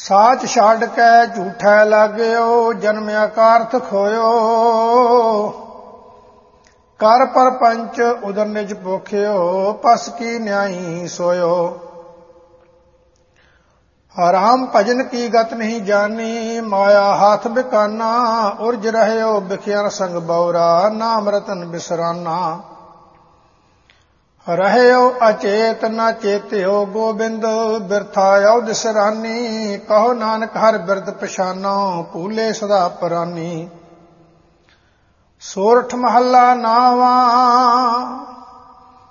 ਸਾਚ ਛੱਡ ਕੇ ਝੂਠੈ ਲਾਗਿਓ, ਜਨਮਿਆ ਕਾਰਥ ਖੋਇਓ। ਕਰ ਪਰਪੰਚ ਉਦਰ ਨਿਜ ਭੁਖਿਓ, ਪਸ ਕੀ ਨਿਆਈ ਸੋਇਓ। ਰਾਮ ਭਜਨ ਕੀ ਗਤ ਨਹੀਂ ਜਾਨੀ, ਮਾਇਆ ਹਾਥ ਬਿਕਾਨਾ। ਉਰਜ ਰਹਿਓ ਬਿਖਿਆ ਸੰਗ ਬਉਰਾ, ਨਾਮ ਰਤਨ ਬਿਸਰਾਨਾ। ਰਹਿਓ ਅਚੇਤ ਨਾ ਚੇਤਿਓ ਗੋਬਿੰਦ, ਬਿਰਥਾ ਔਧ ਸਰਾਨੀ। ਕਹੋ ਨਾਨਕ ਹਰ ਬਿਰਦ ਪਛਾਨੋ, ਭੂਲੇ ਸਦਾ ਪਰਾਨੀ। ਸੋਰਠ ਮਹੱਲਾ ਨਾਵਾਂ।